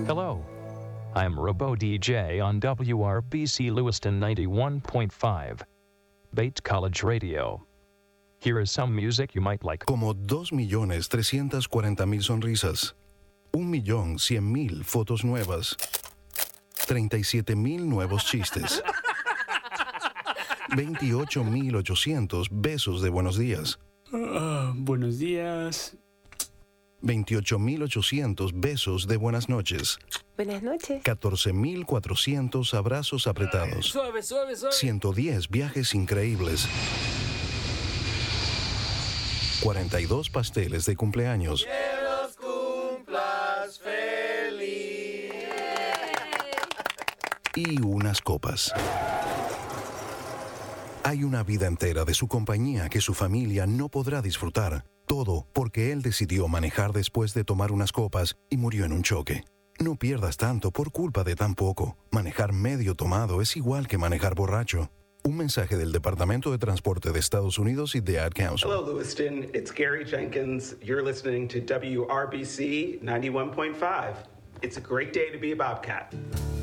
Hello. I'm Robo DJ on WRBC Lewiston 91.5. Bates College Radio. Here is some music you might like. Como 2.340.000 sonrisas, 1.100.000 fotos nuevas, 37.000 nuevos chistes, 28.800 besos de buenos días. Buenos días. 28.800 besos de buenas noches. Buenas noches. 14.400 abrazos apretados. Suave. 110 viajes increíbles. 42 pasteles de cumpleaños. Que los cumplas feliz. Y unas copas. Hay una vida entera de su compañía que su familia no podrá disfrutar. Todo porque él decidió manejar después de tomar unas copas y murió en un choque. No pierdas tanto por culpa de tan poco. Manejar medio tomado es igual que manejar borracho. Un mensaje del Departamento de Transporte de Estados Unidos y de Ad Council. Hello, Lewiston. It's Gary Jenkins. You're listening to WRBC 91.5. It's a great day to be a Bobcat.